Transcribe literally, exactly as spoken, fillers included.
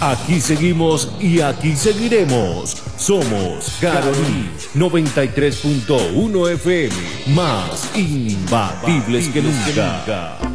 Aquí seguimos y aquí seguiremos. Somos Caroní noventa y tres punto uno F M, más imbatibles que nunca.